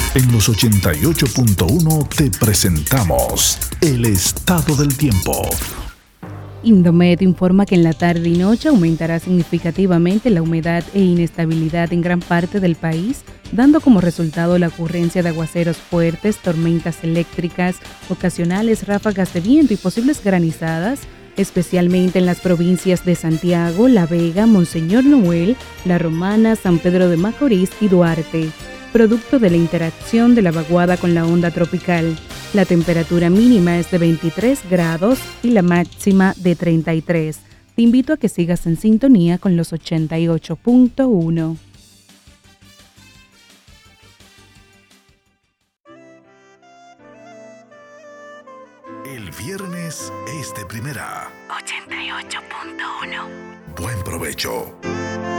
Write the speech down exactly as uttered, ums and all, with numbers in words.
En los ochenta y ocho punto uno te presentamos el estado del tiempo. Indomet informa que en la tarde y noche aumentará significativamente la humedad e inestabilidad en gran parte del país, dando como resultado la ocurrencia de aguaceros fuertes, tormentas eléctricas, ocasionales ráfagas de viento y posibles granizadas, especialmente en las provincias de Santiago, La Vega, Monseñor Noel, La Romana, San Pedro de Macorís y Duarte, producto de la interacción de la vaguada con la onda tropical. La temperatura mínima es de veintitrés grados y la máxima de treinta y tres. Te invito a que sigas en sintonía con los ochenta y ocho punto uno. El viernes es de primera. ochenta y ocho punto uno. Buen provecho.